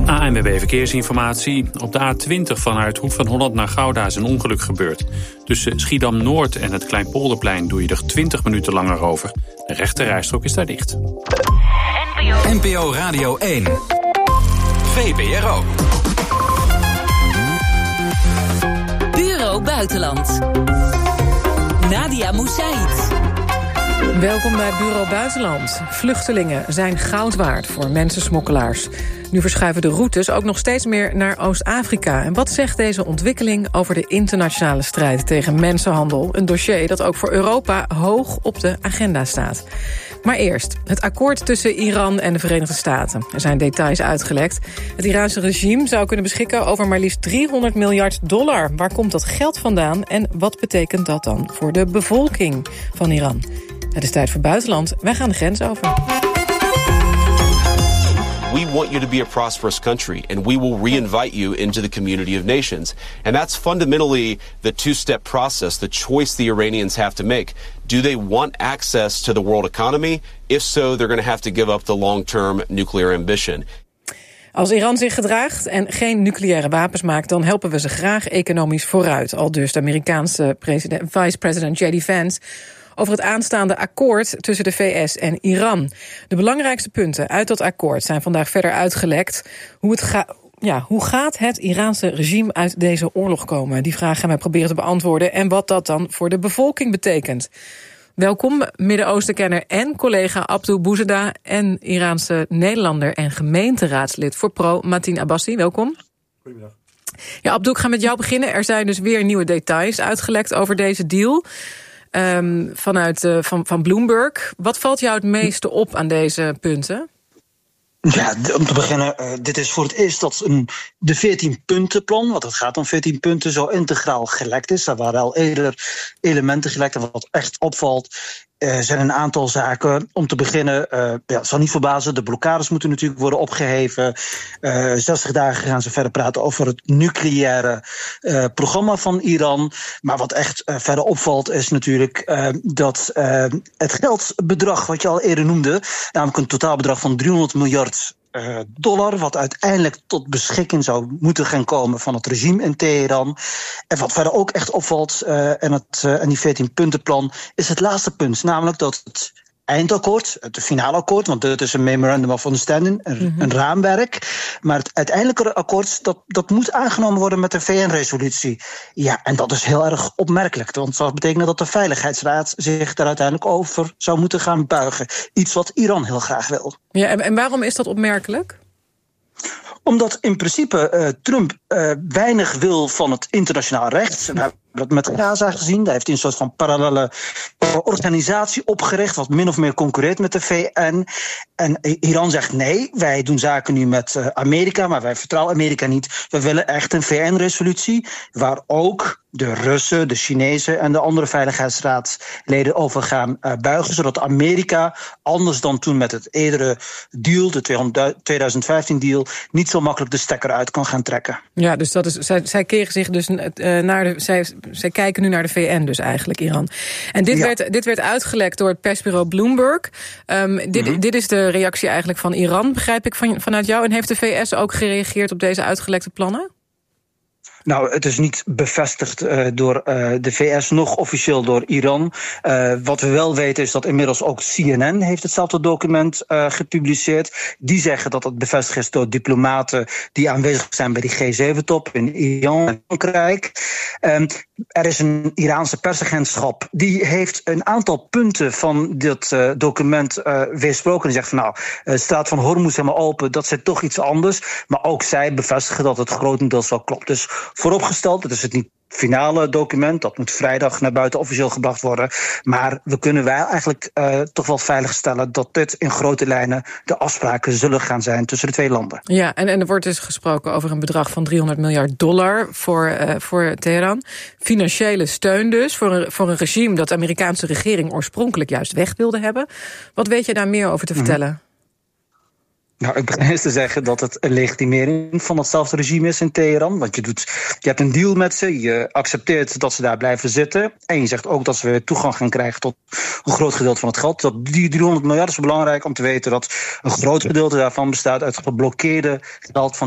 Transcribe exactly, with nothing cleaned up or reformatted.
A N W B Verkeersinformatie. Op de A twintig vanuit Hoek van Holland naar Gouda is een ongeluk gebeurd. Tussen Schiedam-Noord en het Kleinpolderplein doe je er twintig minuten langer over. De rechte rijstrook is daar dicht. N P O Radio één. V P R O. Bureau Buitenland. Nadia Moussaïd. Welkom bij Bureau Buitenland. Vluchtelingen zijn goud waard voor mensensmokkelaars. Nu verschuiven de routes ook nog steeds meer naar Oost-Afrika. En wat zegt deze ontwikkeling over de internationale strijd tegen mensenhandel? Een dossier dat ook voor Europa hoog op de agenda staat. Maar eerst, het akkoord tussen Iran en de Verenigde Staten. Er zijn details uitgelekt. Het Iraanse regime zou kunnen beschikken over maar liefst driehonderd miljard dollar. Waar komt dat geld vandaan en wat betekent dat dan voor de bevolking van Iran? Het is tijd voor Buitenland. Wij gaan de grens over. We want you to be a prosperous country, and we will re-invite you into the community of nations. And that's fundamentally the two-step process, the choice the Iranians have to make. Do they want access to the world economy? If so, they're going to have to give up the long-term nuclear ambition. Als Iran zich gedraagt en geen nucleaire wapens maakt, dan helpen we ze graag economisch vooruit. Aldus de Amerikaanse president, vice-president J D Vance over het aanstaande akkoord tussen de V S en Iran. De belangrijkste punten uit dat akkoord zijn vandaag verder uitgelekt. Hoe, het ga- ja, hoe gaat het Iraanse regime uit deze oorlog komen? Die vraag gaan wij proberen te beantwoorden. En wat dat dan voor de bevolking betekent. Welkom, Midden-Oostenkenner en collega Abdul Bouzada en Iraanse Nederlander en gemeenteraadslid voor Pro, Mateen Abbasi. Welkom. Goedemiddag. Ja, Abdul, ik ga met jou beginnen. Er zijn dus weer nieuwe details uitgelekt over deze deal. Um, vanuit uh, van, van Bloomberg. Wat valt jou het meeste op aan deze punten? Ja, om te beginnen, uh, dit is voor het eerst dat een, de veertien-puntenplan, want het gaat om veertien punten, zo integraal gelekt is. Er waren al eerder elementen gelekt en wat echt opvalt, Er uh, zijn een aantal zaken. Om te beginnen, uh, ja, het zal niet verbazen, de blokkades moeten natuurlijk worden opgeheven. Uh, zestig dagen gaan ze verder praten over het nucleaire uh, programma van Iran. Maar wat echt uh, verder opvalt is natuurlijk uh, dat uh, het geldbedrag wat je al eerder noemde, namelijk een totaalbedrag van driehonderd miljard Uh, dollar, wat uiteindelijk tot beschikking zou moeten gaan komen van het regime in Teheran. En wat verder ook echt opvalt, uh, en, het, uh, en die veertien-puntenplan, is het laatste punt, namelijk dat het eindakkoord, het finale akkoord, want dit is een memorandum of understanding, een, mm-hmm. een raamwerk, maar het uiteindelijke akkoord, dat, dat moet aangenomen worden met een V N-resolutie. Ja, en dat is heel erg opmerkelijk, want dat betekent dat de Veiligheidsraad zich daar uiteindelijk over zou moeten gaan buigen. Iets wat Iran heel graag wil. Ja, en, en waarom is dat opmerkelijk? Omdat in principe uh, Trump uh, weinig wil van het internationaal recht. We hebben dat met Gaza gezien. Daar heeft hij een soort van parallele organisatie opgericht, wat min of meer concurreert met de V N. En Iran zegt nee, wij doen zaken nu met uh, Amerika, maar wij vertrouwen Amerika niet. We willen echt een V N-resolutie waar ook de Russen, de Chinezen en de andere veiligheidsraadsleden over gaan uh, buigen, zodat Amerika, anders dan toen met het eerdere deal, de twintig vijftien deal, niet zo makkelijk de stekker uit kan gaan trekken. Ja, dus dat is, zij, zij keren zich dus uh, naar de, zij, zij kijken nu naar de V N dus eigenlijk, Iran. En dit, ja. werd, dit werd uitgelekt door het persbureau Bloomberg. Um, dit, mm-hmm. dit is de reactie eigenlijk van Iran, begrijp ik van, vanuit jou. En heeft de V S ook gereageerd op deze uitgelekte plannen? Nou, het is niet bevestigd uh, door uh, de V S, nog officieel door Iran. Uh, wat we wel weten is dat inmiddels ook C N N heeft hetzelfde document uh, gepubliceerd. Die zeggen dat het bevestigd is door diplomaten die aanwezig zijn bij die G zeven top in Iran en Frankrijk. Um, er is een Iraanse persagentschap die heeft een aantal punten van dit uh, document uh, weersproken. Die zegt van nou, de straat van Hormuz helemaal open, dat zit toch iets anders. Maar ook zij bevestigen dat het grotendeels wel klopt. Dus vooropgesteld, het is het niet finale document, dat moet vrijdag naar buiten officieel gebracht worden. Maar we kunnen wij eigenlijk uh, toch wel veiligstellen dat dit in grote lijnen de afspraken zullen gaan zijn tussen de twee landen. Ja, en, en er wordt dus gesproken over een bedrag van driehonderd miljard dollar voor, uh, voor Teheran. Financiële steun dus, voor een, voor een regime dat de Amerikaanse regering oorspronkelijk juist weg wilde hebben. Wat weet je daar meer over te vertellen? Mm-hmm. Nou, ik begin eens te zeggen dat het een legitimering van datzelfde regime is in Teheran. Want je, doet, je hebt een deal met ze, je accepteert dat ze daar blijven zitten. En je zegt ook dat ze weer toegang gaan krijgen tot een groot gedeelte van het geld. Dat die driehonderd miljard is belangrijk om te weten dat een groot gedeelte daarvan bestaat uit geblokkeerde geld van